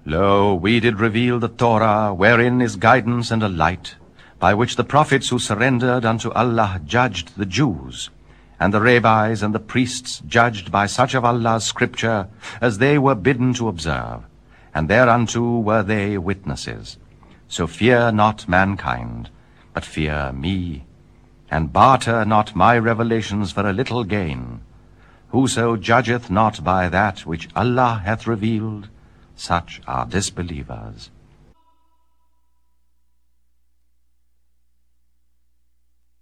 Lo, we did reveal the Torah, wherein is guidance and a light, by which the prophets who surrendered unto Allah judged the Jews, and the rabbis and the priests judged by such of Allah's scripture as they were bidden to observe, and thereunto were they witnesses. So fear not mankind, but fear me, and barter not my revelations for a little gain. Whoso judgeth not by that which Allah hath revealed, such are disbelievers.